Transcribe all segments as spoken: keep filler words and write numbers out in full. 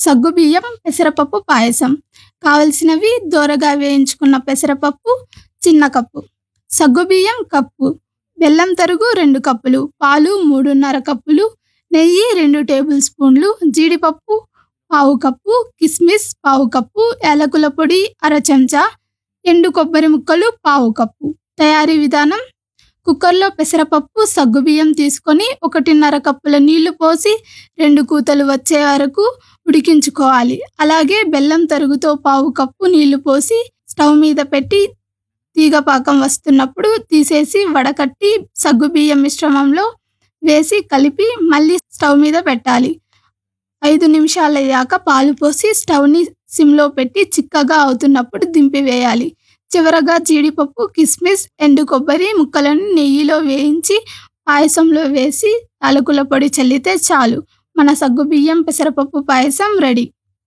సగ్గుబియ్యం పెసరపప్పు పాయసం. కావలసినవి దోరగా వేయించుకున్న పెసరపప్పు చిన్న కప్పు, సగ్గుబియ్యం కప్పు, బెల్లం తరుగు రెండు కప్పులు, పాలు మూడున్నర కప్పులు, నెయ్యి రెండు టేబుల్ స్పూన్లు, జీడిపప్పు పావు కప్పు, కిస్మిస్ పావు కప్పు, యాలకుల పొడి అర చెంచా, ఎండు కొబ్బరి ముక్కలు పావు కప్పు. తయారీ విధానం: కుక్కర్లో పెసరపప్పు సగ్గుబియ్యం తీసుకొని ఒకటిన్నర కప్పుల నీళ్లు పోసి రెండు కూతలు వచ్చే వరకు ఉడికించుకోవాలి. అలాగే బెల్లం తరుగుతో పావు కప్పు నీళ్లు పోసి స్టవ్ మీద పెట్టి తీగపాకం వస్తున్నప్పుడు తీసేసి వడకట్టి సగ్గుబియ్యం మిశ్రమంలో వేసి కలిపి మళ్ళీ స్టవ్ మీద పెట్టాలి. ఐదు నిమిషాలయ్యాక పాలు పోసి స్టవ్ని సిమ్లో పెట్టి చిక్కగా అవుతున్నప్పుడు దింపివేయాలి. చివరగా జీడిపప్పు, కిస్మిస్, ఎండు కొబ్బరి ముక్కలను నెయ్యిలో వేయించి పాయసంలో వేసి యాలకుల పొడి చల్లితే చాలు, మన సగ్గుబియ్యం పెసరపప్పు పాయసం రెడీ.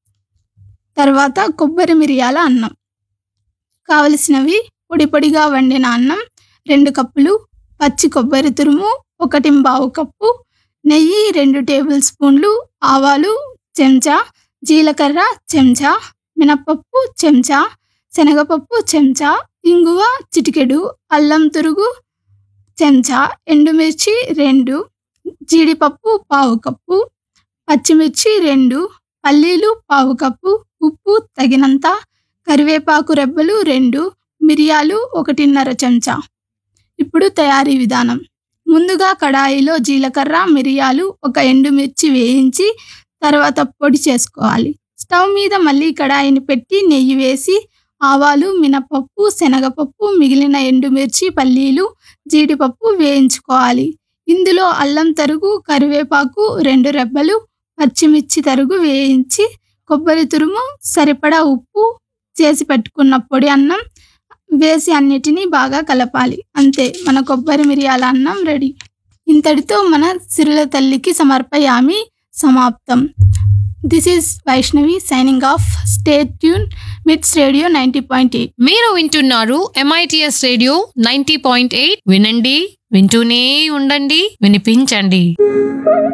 తర్వాత కొబ్బరి మిరియాల అన్నం. కావలసినవి: పొడి పొడిగా వండిన అన్నం రెండు కప్పులు, పచ్చి కొబ్బరి తురుము ఒకటింబావు కప్పు, నెయ్యి రెండు టేబుల్ స్పూన్లు, ఆవాలు చెంచా, జీలకర్ర చెంచా, మినపప్పు చెంచా, శనగపప్పు చెంచా, ఇంగువ చిటికెడు, అల్లం తురుగు చెంచా, ఎండుమిర్చి రెండు, జీడిపప్పు పావు కప్పు, పచ్చిమిర్చి రెండు, పల్లీలు పావు కప్పు, ఉప్పు తగినంత, కరివేపాకు రెబ్బలు రెండు, మిరియాలు ఒకటిన్నర చెంచా. ఇప్పుడు తయారీ విధానం: ముందుగా కడాయిలో జీలకర్ర, మిరియాలు, ఒక ఎండుమిర్చి వేయించి తర్వాత పొడి చేసుకోవాలి. స్టవ్ మీద మళ్ళీ కడాయిని పెట్టి నెయ్యి వేసి ఆవాలు, మినపప్పు, శనగపప్పు, మిగిలిన ఎండుమిర్చి, పల్లీలు, జీడిపప్పు వేయించుకోవాలి. ఇందులో అల్లం తరుగు, కరివేపాకు రెండు రెబ్బలు, పచ్చిమిర్చి తరుగు వేయించి కొబ్బరి తురుము, సరిపడా ఉప్పు, చేసి పెట్టుకున్న పొడి అన్నం వేసి అన్నిటినీ బాగా కలపాలి. అంతే, మన కొబ్బరి మిరియాల అన్నం రెడీ. ఇంతటితో మన సిరుల తల్లికి సమర్పయామి సమాప్తం. This is Vaishnavi signing off. Stay tune మిట్స్ రేడియో నైంటీ పాయింట్ ఎయిట్. మీరు వింటున్నారు MITS radio ninety point eight. వినండి, వింటూనే ఉండండి, వినిపించండి.